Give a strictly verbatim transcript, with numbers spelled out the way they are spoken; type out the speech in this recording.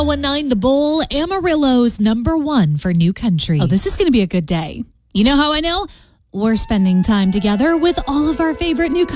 oh one nine The Bull, Amarillo's number one for new country. Oh, this is going to be a good day. You know how I know? We're spending time together with all of our favorite new